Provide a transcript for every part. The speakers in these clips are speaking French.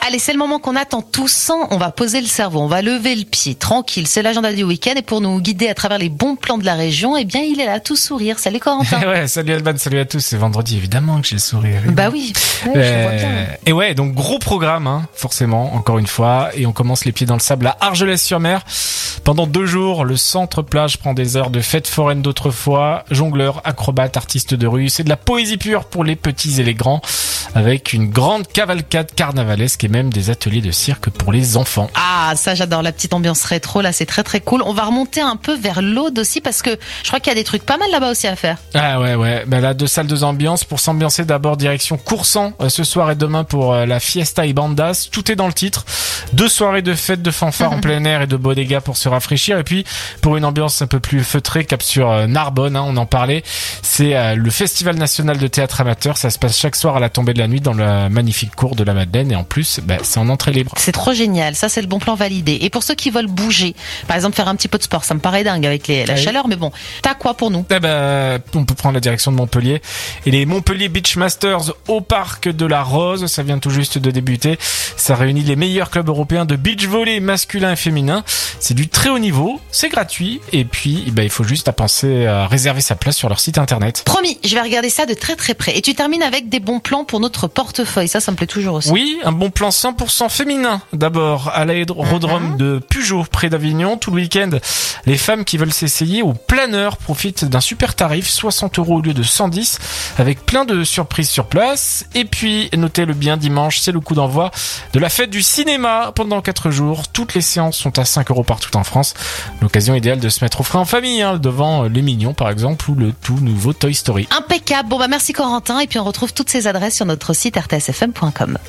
Allez, c'est le moment qu'on attend tous. On va poser le cerveau, on va lever le pied, tranquille. C'est l'agenda du week-end et pour nous guider à travers les bons plans de la région, eh bien, il est là, tout sourire. Salut Corentin. Ouais, salut Alban, salut à tous. C'est vendredi, évidemment que j'ai le sourire. Bah oui, je vois bien. Et ouais, donc gros programme, forcément, encore une fois. Et on commence les pieds dans le sable à Argelès-sur-Mer. Pendant 2 jours, le centre plage prend des heures de fête foraine d'autrefois. Jongleurs, acrobates, artistes de rue. C'est de la poésie pure pour les petits et les grands. Avec une grande cavalcade carnavalesque et même des ateliers de cirque pour les enfants. Ah, ça j'adore, la petite ambiance rétro, là c'est très très cool. On va remonter un peu vers l'Aude aussi parce que je crois qu'il y a des trucs pas mal là-bas aussi à faire. Ah ouais. Ben là, 2 salles, 2 ambiances. Pour s'ambiancer, d'abord direction Coursan ce soir et demain pour la Fiesta y Bandas. Tout est dans le titre. 2 soirées de fête de fanfare en plein air et de bodega pour se rafraîchir. Et puis, pour une ambiance un peu plus feutrée, cap sur Narbonne, on en parlait. C'est le Festival national de théâtre amateur. Ça se passe chaque soir à la tombée de la nuit dans la magnifique cour de la Madeleine. Et en plus, c'est en entrée libre. C'est trop génial. Ça, c'est le bon plan validé. Et pour ceux qui veulent bouger, par exemple faire un petit peu de sport, ça me paraît dingue avec la chaleur. Mais bon, t'as quoi pour nous? On peut prendre la direction de Montpellier. Et les Montpellier Beach Masters au parc de la Rose. Ça vient tout juste de débuter. Ça réunit les meilleurs clubs européens de beach volley masculin et féminin. C'est du très haut niveau. C'est gratuit. Et puis, il faut juste penser à réserver sa place sur leur site internet. Promis, je vais regarder ça de très très près. Et tu termines avec des bons plans pour notre portefeuille. Ça me plaît toujours aussi. Oui, un bon plan 100% féminin. D'abord, à l'aérodrome de Pugeot, près d'Avignon. Tout le week-end, les femmes qui veulent s'essayer au planeur profitent d'un super tarif, 60 € au lieu de 110, avec plein de surprises sur place. Et puis, notez-le bien, dimanche, c'est le coup d'envoi de la fête du cinéma pendant 4 jours. Toutes les séances sont à 5 € partout en France. L'occasion idéale de se mettre au frais en famille, devant Les Mignons par exemple, ou le tout nouveau Toy Story. Impeccable. Bon merci Corentin. Et puis on retrouve toutes ces adresses sur notre site rtsfm.com.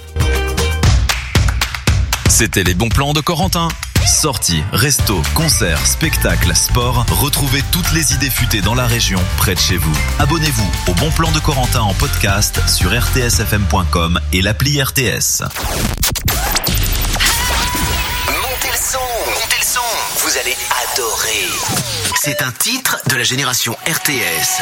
C'était les bons plans de Corentin. Sorties, restos, concerts, spectacles, sport. Retrouvez toutes les idées futées dans la région, près de chez vous. Abonnez-vous au Bon Plan de Corentin en podcast sur rtsfm.com et l'appli RTS. Montez le son, vous allez adorer. C'est un titre de la génération RTS.